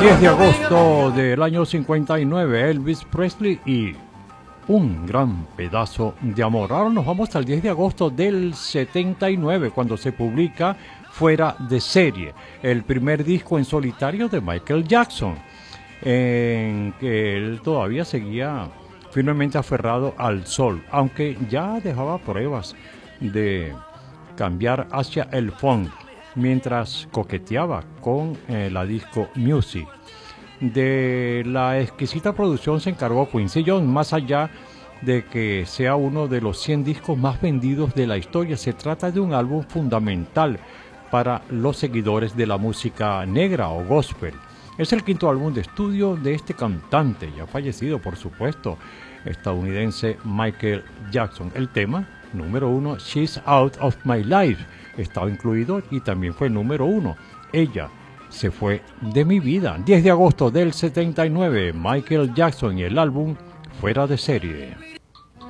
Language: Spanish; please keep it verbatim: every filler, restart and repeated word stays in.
diez de agosto del año cincuenta y nueve, Elvis Presley y Un gran pedazo de amor. Ahora nos vamos al diez de agosto del setenta y nueve, cuando se publica Fuera de serie, el primer disco en solitario de Michael Jackson, en que él todavía seguía firmemente aferrado al sol, aunque ya dejaba pruebas de cambiar hacia el funk, mientras coqueteaba con eh, la disco Music. De la exquisita producción se encargó Quincy Jones, más allá de que sea uno de los cien discos más vendidos de la historia. Se trata de un álbum fundamental para los seguidores de la música negra o gospel. Es el quinto álbum de estudio de este cantante, ya fallecido por supuesto, estadounidense Michael Jackson. El tema número uno, She's Out of My Life, estaba incluido y también fue número uno. Ella se fue de mi vida. diez de agosto del setenta y nueve, Michael Jackson y el álbum Fuera de serie.